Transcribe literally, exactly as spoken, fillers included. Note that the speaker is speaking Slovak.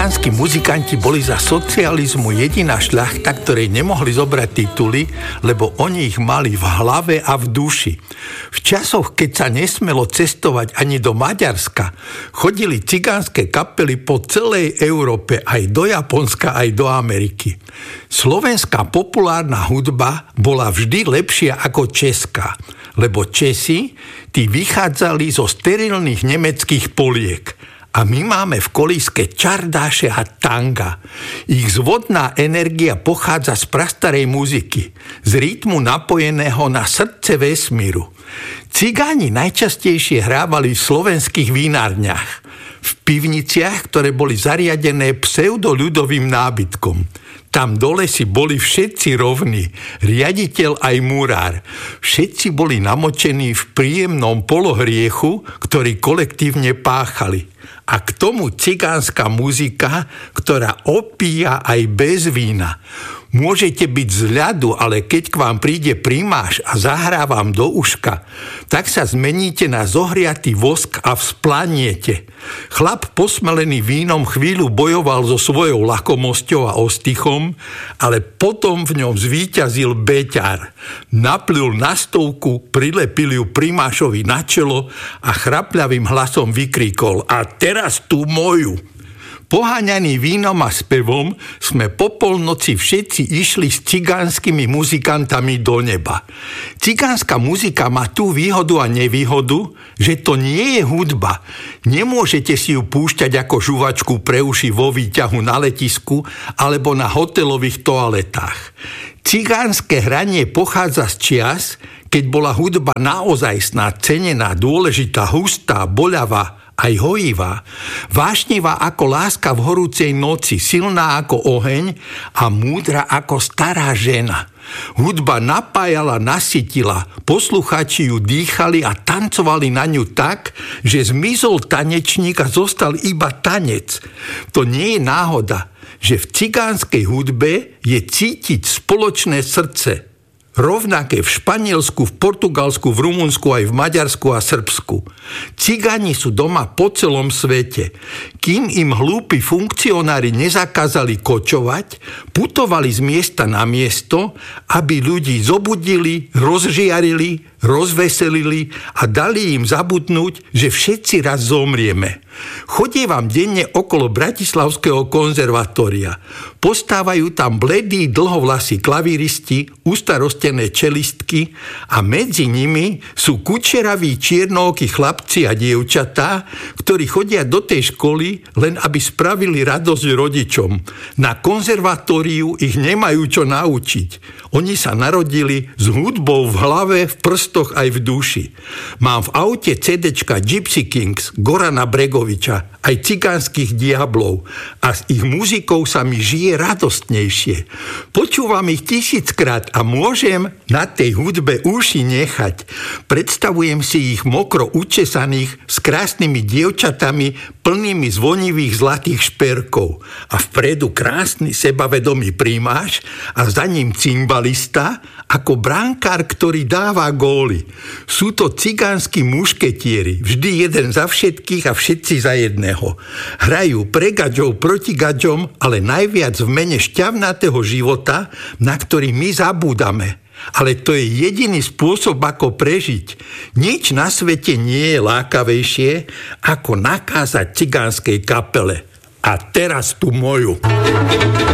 Cigánsky muzikanti boli za socializmu jediná šľachta, ktorej nemohli zobrať tituly, lebo oni ich mali v hlave a v duši. V časoch, keď sa nesmelo cestovať ani do Maďarska, chodili cigánske kapely po celej Európe, aj do Japonska, aj do Ameriky. Slovenská populárna hudba bola vždy lepšia ako česká, lebo Česi, tí vychádzali zo sterilných nemeckých poliek. A my máme v kolíske čardáše a tanga. Ich zvodná energia pochádza z prastarej muziky, z rytmu napojeného na srdce vesmíru. Cigáni najčastejšie hrávali v slovenských vinárniach, v pivniciach, ktoré boli zariadené pseudoľudovým nábytkom. Tam dole si boli všetci rovní, riaditeľ aj murár. Všetci boli namočení v príjemnom polohriechu, ktorý kolektívne páchali. A k tomu cigánska muzika, ktorá opíja aj bez vína. Môžete byť z ľadu, ale keď k vám príde primáš a zahrá vám do uška, tak sa zmeníte na zohriatý vosk a vzplaniete. Chlap posmelený vínom chvíľu bojoval so svojou lakomosťou a ostychom, ale potom v ňom zvíťazil beťar. Naplul na stovku, prilepil ju primášovi na čelo a chrapľavým hlasom vykríkol: a teraz tú moju. Poháňaní vínom a spevom sme po polnoci všetci išli s cigánskymi muzikantami do neba. Cigánska muzika má tú výhodu a nevýhodu, že to nie je hudba. Nemôžete si ju púšťať ako žuvačku pre uši vo výťahu na letisku alebo na hotelových toaletách. Cigánske hranie pochádza z čias, keď bola hudba naozajstná, cenená, dôležitá, hustá, boľavá, aj hojivá, vášnivá ako láska v horúcej noci, silná ako oheň a múdra ako stará žena. Hudba napájala, nasytila, poslucháči ju dýchali a tancovali na ňu tak, že zmizol tanečník a zostal iba tanec. To nie je náhoda, že v cigánskej hudbe je cítiť spoločné srdce. Rovnaké v Španielsku, v Portugalsku, v Rumunsku, aj v Maďarsku a Srbsku. Cigáni sú doma po celom svete. Kým im hlúpi funkcionári nezakázali kočovať, putovali z miesta na miesto, aby ľudí zobudili, rozžiarili, rozveselili a dali im zabudnúť, že všetci raz zomrieme. Chodievam denne okolo Bratislavského konzervatória. Postávajú tam bledí, dlhovlasí klavíristi, ustarostené čelistky a medzi nimi sú kučeraví čiernooky chlapci a dievčatá, ktorí chodia do tej školy len aby spravili radosť rodičom. Na konzervatóriu ich nemajú čo naučiť. Oni sa narodili s hudbou v hlave, v prstoch aj v duši. Mám v aute cédečka Gypsy Kings, Gorana Bregoviča, aj cigánskych diablov a s ich muzikou sa mi žije radostnejšie. Počúvam ich tisíckrát a môžem na tej hudbe uši nechať. Predstavujem si ich mokro učesaných s krásnymi dievčatami plnými zvonivých zlatých šperkov a vpredu krásny sebavedomý primáš a za ním cymbalista ako brankár, ktorý dáva góly. Sú to cigánsky mušketieri, vždy jeden za všetkých a všetci za jedného. Hrajú pre gadžov proti gadžom, ale najviac v mene šťavnatého života, na ktorý my zabúdame. Ale to je jediný spôsob, ako prežiť. Nič na svete nie je lákavejšie, ako nakázať cigánskej kapele: a teraz tú moju.